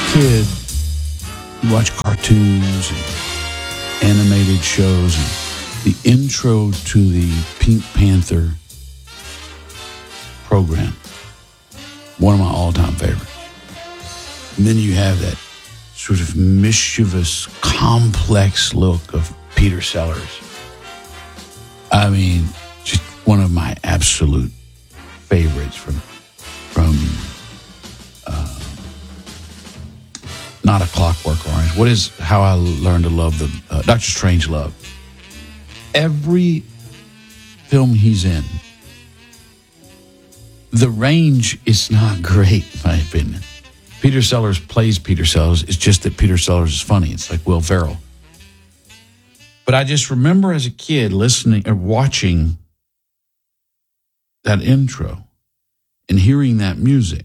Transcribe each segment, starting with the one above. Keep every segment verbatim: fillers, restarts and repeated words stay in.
kid, you watch cartoons and animated shows, and the intro to the Pink Panther program, one of my all-time favorites. And then you have that sort of mischievous, complex look of Peter Sellers. I mean, just one of my absolute favorites from from uh, not A Clockwork Orange. What is How I Learned to Love the uh, Doctor Strangelove? Every film he's in, the range is not great, in my opinion. Peter Sellers plays Peter Sellers. It's just that Peter Sellers is funny. It's like Will Ferrell. But I just remember as a kid listening or watching that intro and hearing that music.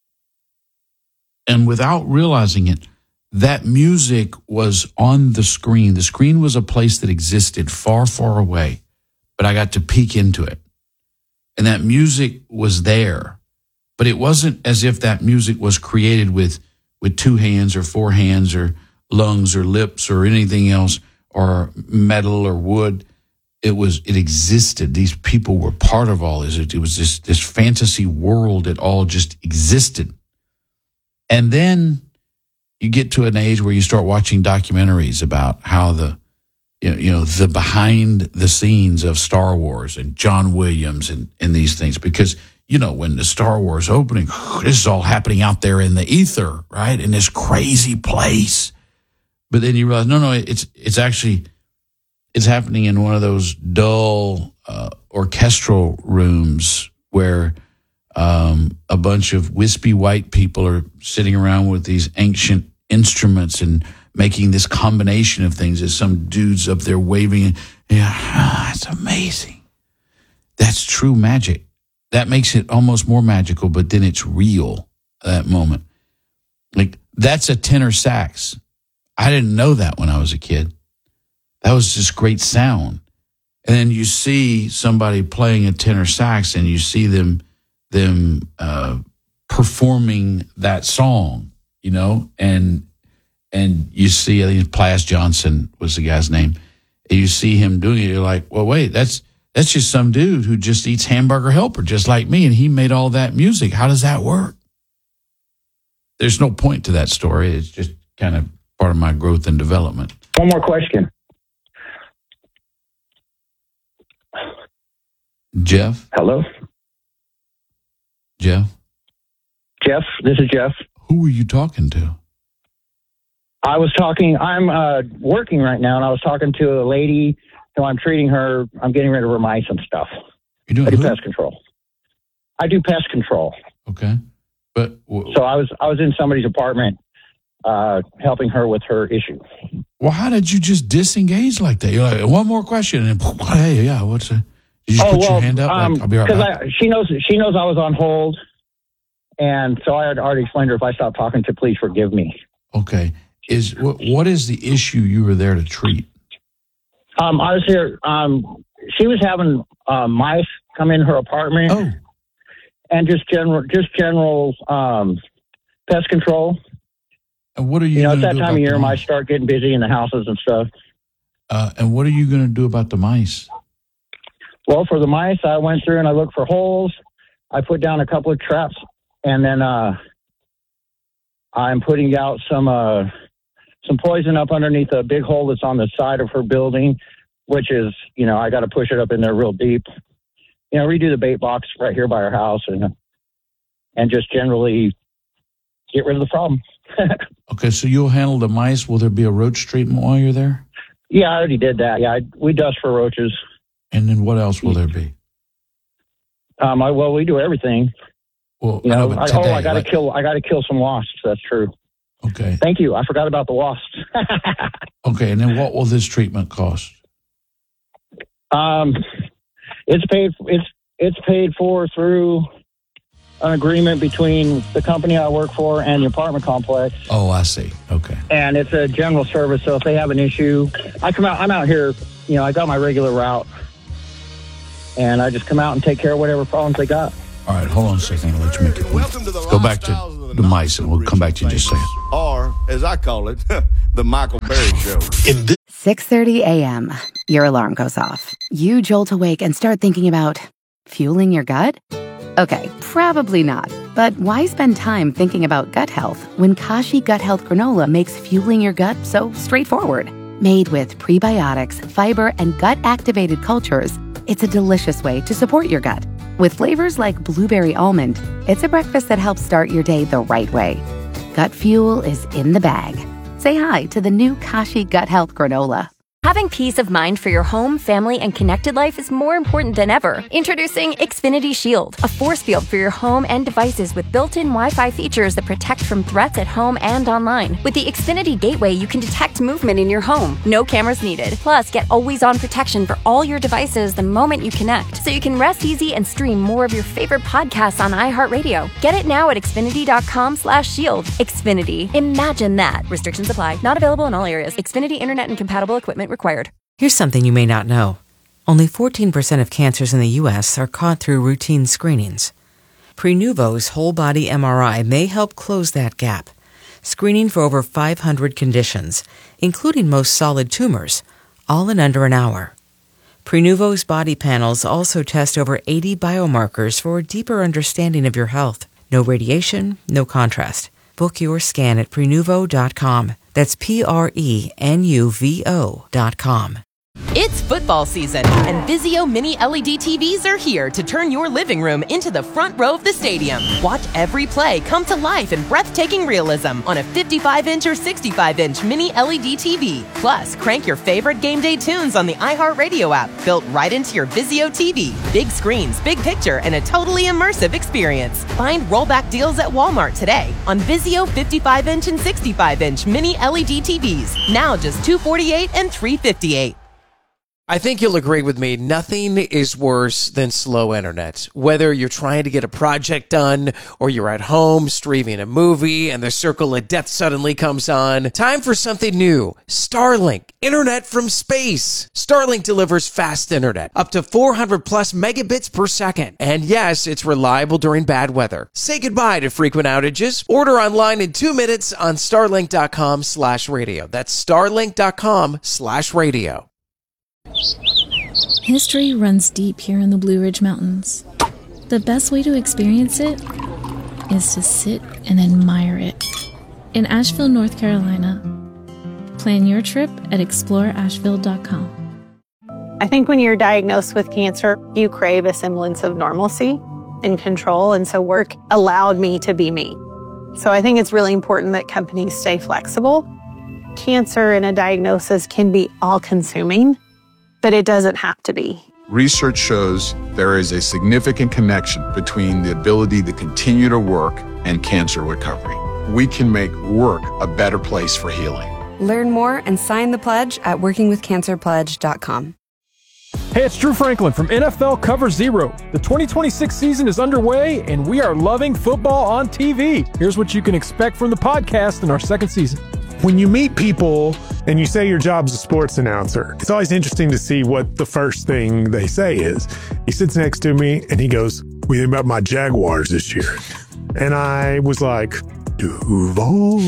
And without realizing it, that music was on the screen. The screen was a place that existed far, far away, but I got to peek into it. And that music was there. But it wasn't as if that music was created with, with two hands or four hands or lungs or lips or anything else or metal or wood. It was, it existed. These people were part of all this. It, it was this, this fantasy world that all just existed. And then you get to an age where you start watching documentaries about how the, you know, you know the behind the scenes of Star Wars and John Williams and, and these things, because you know, when the Star Wars opening, this is all happening out there in the ether, right? In this crazy place. But then you realize, no, no, it's it's actually, it's happening in one of those dull uh, orchestral rooms where um, a bunch of wispy white people are sitting around with these ancient instruments and making this combination of things as some dudes up there waving. Yeah, ah, it's amazing. That's true magic. That makes it almost more magical, but then it's real at that moment. Like, that's a tenor sax. I didn't know that when I was a kid. That was just great sound. And then you see somebody playing a tenor sax and you see them them uh, performing that song, you know, and and you see, I think Plas Johnson was the guy's name, and you see him doing it, you're like, well, wait, that's That's just some dude who just eats hamburger helper just like me, and he made all that music. How does that work? There's no point to that story. It's just kind of part of my growth and development. One more question. Jeff? Hello? Jeff? Jeff, this is Jeff. Who were you talking to? I was talking, I'm uh, working right now, and I was talking to a lady. So I'm treating her, I'm getting rid of her mice and stuff. You doing I do who? pest control. I do pest control. Okay. But w- so I was I was in somebody's apartment uh, helping her with her issue. Well, how did you just disengage like that? You're like, one more question, and hey, yeah, what's it? Did you just oh, put well, your hand up? Um, like, I'll be right back. I, she knows she knows I was on hold, and so I had already explained to her, if I stop talking to, please forgive me. Okay. Is what, what is the issue you were there to treat? Um, I was here. Um, she was having uh, mice come in her apartment, oh. and just general, just general um, pest control. And what are you? You know, it's gonna that do time of about year the mice mice start getting busy in the houses and stuff. Uh, and what are you going to do about the mice? Well, for the mice, I went through and I looked for holes. I put down a couple of traps, and then uh, I'm putting out some. Uh, some poison up underneath a big hole that's on the side of her building, which is, you know, I got to push it up in there real deep. You know, redo the bait box right here by our house and and just generally get rid of the problem. Okay, so you'll handle the mice. Will there be a roach treatment while you're there? Yeah, I already did that. Yeah, I, we dust for roaches. And then what else will there be? Um, I, well, we do everything. Well, you know, I know, I, today, oh, I got to like, kill. I got to kill some wasps. That's true. Okay. Thank you. I forgot about the wasps. Okay, and then what will this treatment cost? Um, it's paid. It's it's paid for through an agreement between the company I work for and the apartment complex. Oh, I see. Okay. And it's a general service. So if they have an issue, I come out. I'm out here. You know, I got my regular route, and I just come out and take care of whatever problems they got. All right, hold on a second. I'll let you make your point. Welcome to the Go back to the mice, and we'll come back to you in just a second. Or, as I call it, the Michael Berry Show. six thirty a.m. Your alarm goes off. You jolt awake and start thinking about fueling your gut? Okay, probably not. But why spend time thinking about gut health when Kashi Gut Health Granola makes fueling your gut so straightforward? Made with prebiotics, fiber, and gut-activated cultures, it's a delicious way to support your gut. With flavors like blueberry almond, it's a breakfast that helps start your day the right way. Gut fuel is in the bag. Say hi to the new Kashi Gut Health Granola. Having peace of mind for your home, family, and connected life is more important than ever. Introducing Xfinity Shield, a force field for your home and devices with built-in Wi-Fi features that protect from threats at home and online. With the Xfinity Gateway, you can detect movement in your home. No cameras needed. Plus, get always-on protection for all your devices the moment you connect, so you can rest easy and stream more of your favorite podcasts on iHeartRadio. Get it now at Xfinity.com slash shield. Xfinity. Imagine that. Restrictions apply. Not available in all areas. Xfinity Internet and compatible equipment required. Here's something you may not know. Only fourteen percent of cancers in the U S are caught through routine screenings. Prenuvo's whole-body M R I may help close that gap, screening for over five hundred conditions, including most solid tumors, all in under an hour. Prenuvo's body panels also test over eighty biomarkers for a deeper understanding of your health. No radiation, no contrast. Book your scan at Prenuvo dot com. That's P R E N U V O dot com. It's football season, and Vizio Mini L E D T Vs are here to turn your living room into the front row of the stadium. Watch every play come to life in breathtaking realism on a fifty-five inch or sixty-five inch Mini L E D T V. Plus, crank your favorite game day tunes on the iHeartRadio app, built right into your Vizio T V. Big screens, big picture, and a totally immersive experience. Find rollback deals at Walmart today on Vizio fifty-five inch and sixty-five inch Mini L E D T Vs. Now just two hundred forty-eight dollars and three hundred fifty-eight dollars. I think you'll agree with me. Nothing is worse than slow internet. Whether you're trying to get a project done or you're at home streaming a movie and the circle of death suddenly comes on. Time for something new. Starlink. Internet from space. Starlink delivers fast internet. Up to four hundred plus megabits per second. And yes, it's reliable during bad weather. Say goodbye to frequent outages. Order online in two minutes on starlink.com slash radio. That's starlink.com slash radio. History runs deep here in the Blue Ridge Mountains. The best way to experience it is to sit and admire it. In Asheville, North Carolina. Plan your trip at explore asheville dot com. I think when you're diagnosed with cancer, you crave a semblance of normalcy and control, and so work allowed me to be me. So I think it's really important that companies stay flexible. Cancer and a diagnosis can be all-consuming, but it doesn't have to be. Research shows there is a significant connection between the ability to continue to work and cancer recovery. We can make work a better place for healing. Learn more and sign the pledge at working with cancer pledge dot com. Hey, it's Drew Franklin from N F L Cover Zero. The twenty twenty-six season is underway, and we are loving football on T V. Here's what you can expect from the podcast in our second season. When you meet people and you say your job's a sports announcer, it's always interesting to see what the first thing they say is. He sits next to me and he goes, "What do you think about my Jaguars this year?" And I was like, Duval.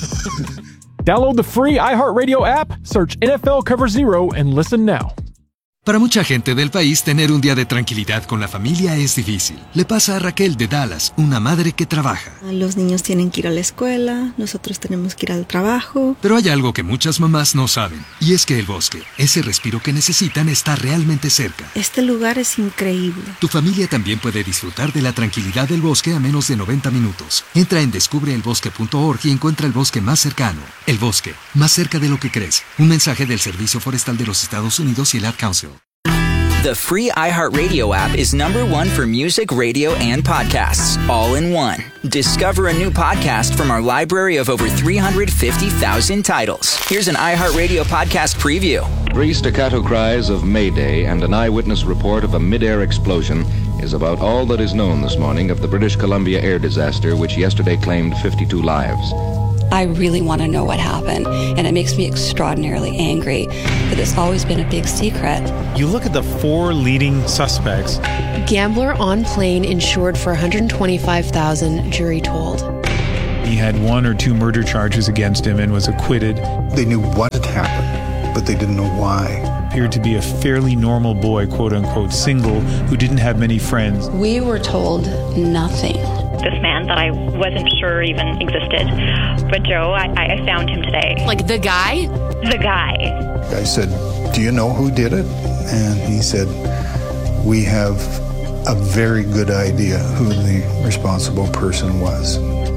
Download the free iHeartRadio app, search N F L Cover Zero, and listen now. Para mucha gente del país, tener un día de tranquilidad con la familia es difícil. Le pasa a Raquel de Dallas, una madre que trabaja. Los niños tienen que ir a la escuela, nosotros tenemos que ir al trabajo. Pero hay algo que muchas mamás no saben, y es que el bosque, ese respiro que necesitan, está realmente cerca. Este lugar es increíble. Tu familia también puede disfrutar de la tranquilidad del bosque a menos de noventa minutos. Entra en descubre el bosque punto org y encuentra el bosque más cercano. El bosque, más cerca de lo que crees. Un mensaje del Servicio Forestal de los Estados Unidos y el Ad Council. The free iHeartRadio app is number one for music, radio, and podcasts, all in one. Discover a new podcast from our library of over three hundred fifty thousand titles. Here's an iHeartRadio podcast preview. Three staccato cries of Mayday and an eyewitness report of a mid-air explosion is about all that is known this morning of the British Columbia air disaster, which yesterday claimed fifty-two lives. I really want to know what happened, and it makes me extraordinarily angry that it's always been a big secret. You look at the four leading suspects. Gambler on plane insured for one hundred twenty-five thousand dollars, jury told. He had one or two murder charges against him and was acquitted. They knew what had happened, but they didn't know why. Appeared to be a fairly normal boy, quote unquote, single, who didn't have many friends. We were told nothing. This man that I wasn't sure even existed. But Joe, I, I found him today. Like the guy? The guy. I said, do you know who did it? And he said, we have a very good idea who the responsible person was.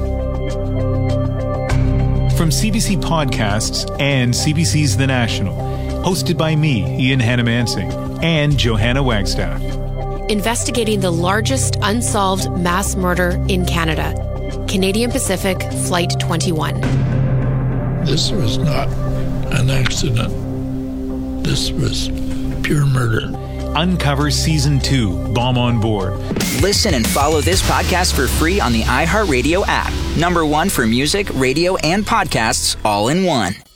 From C B C Podcasts and C B C's The National, hosted by me, Ian Hannamansing, and Johanna Wagstaff. Investigating the largest unsolved mass murder in Canada. Canadian Pacific Flight twenty-one. This was not an accident. This was pure murder. Uncover Season two, Bomb on Board. Listen and follow this podcast for free on the iHeartRadio app. Number one for music, radio, and podcasts all in one.